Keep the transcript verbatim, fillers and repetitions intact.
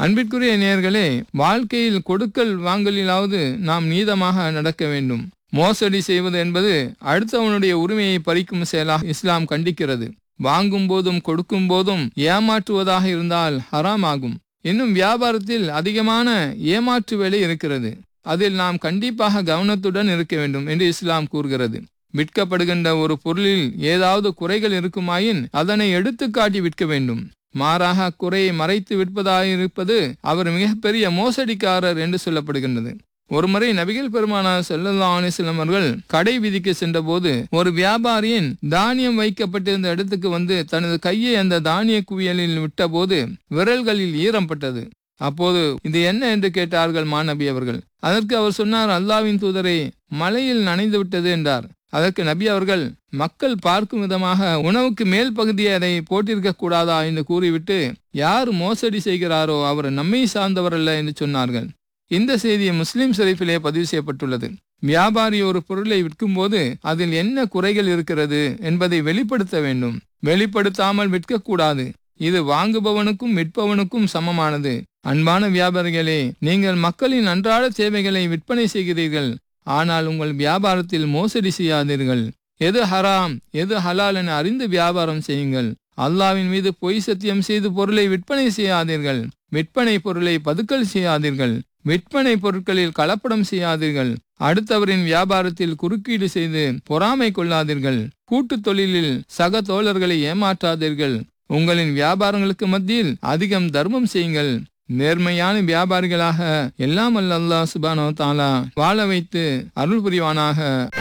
அன்பிற்குரிய நேயர்களே, வாழ்க்கையில் கொடுக்கல் வாங்கலிலாவது நாம் நீதமாக நடக்க வேண்டும். மோசடி செய்வது என்பது அடுத்தவனுடைய உரிமையை பறிக்கும் செயலாக இஸ்லாம் கண்டிக்கிறது. வாங்கும் போதும் கொடுக்கும் போதும் ஏமாற்றுவதாக இருந்தால் ஹராம் ஆகும். இன்னும் வியாபாரத்தில் அதிகமான ஏமாற்று வேலை இருக்கிறது. அதில் நாம் கண்டிப்பாக கவனத்துடன் இருக்க வேண்டும் என்று இஸ்லாம் கூறுகிறது. விற்கப்படுகின்ற ஒரு பொருளில் ஏதாவது குறைகள் இருக்குமாயின் அதனை எடுத்து காட்டி விற்க வேண்டும். மாறாக குறையை மறைத்து விற்பதாயிருப்பது அவர் மிகப்பெரிய மோசடிக்காரர் என்று சொல்லப்படுகின்றது. ஒருமுறை நபிகள் பெருமானார் ஸல்லல்லாஹு அலைஹி வஸல்லம் அவர்கள் கடை விதிக்க சென்ற போது ஒரு வியாபாரியின் தானியம் வைக்கப்பட்டிருந்த இடத்துக்கு வந்து தனது கையை அந்த தானிய குவியலில் விட்ட போது விரல்களில் ஈரம் பட்டது. அப்போது இது என்ன என்று கேட்டார்கள் மாநபி அவர்கள். அதற்கு அவர் சொன்னார், அல்லாஹ்வின் தூதரே, மலையில் நனைந்து விட்டது என்றார். அதற்கு நபி அவர்கள், மக்கள் பார்க்கும் விதமாக உணவுக்கு மேல் பகுதியை அதை போட்டிருக்க கூடாதா என்று கூறிவிட்டு, யார் மோசடி செய்கிறாரோ அவர் நம்மை சார்ந்தவர் அல்ல என்று சொன்னார்கள். இந்த செய்தி முஸ்லிம் ஷரீஃபிலே பதிவு செய்யப்பட்டுள்ளது. வியாபாரி ஒரு பொருளை விற்கும் போது அதில் என்ன குறைகள் இருக்கிறது என்பதை வெளிப்படுத்த வேண்டும். வெளிப்படுத்தாமல் விற்கக்கூடாது. இது வாங்குபவனுக்கும் விற்பவனுக்கும் சமமானது. அன்பான வியாபாரிகளே, நீங்கள் மக்களின் அன்றாட தேவைகளை விற்பனை செய்கிறீர்கள். ஆனால் உங்கள் வியாபாரத்தில் மோசடி செய்யாதீர்கள். எது ஹராம் எது ஹலால் என அறிந்து வியாபாரம் செய்யுங்கள். அல்லாஹ்வின் மீது பொய் சத்தியம் செய்து பொருளை விற்பனை செய்யாதீர்கள். விற்பனை பொருளை பதுக்கல் செய்யாதீர்கள். விற்பனை பொருட்களில் கலப்படம் செய்யாதீர்கள். அடுத்தவரின் வியாபாரத்தில் குறுக்கீடு செய்து பொறாமை கொள்ளாதீர்கள். கூட்டு தொழிலில் சக தோழர்களை ஏமாற்றாதீர்கள். உங்களின் வியாபாரங்களுக்கு மத்தியில் அதிகம் தர்மம் செய்யுங்கள். நேர்மையான வியாபாரிகளாக எல்லாம் வல்ல அல்லாஹ் சுப்ஹானஹு வ தஆலா வாழ வைத்து அருள் புரிவானாக.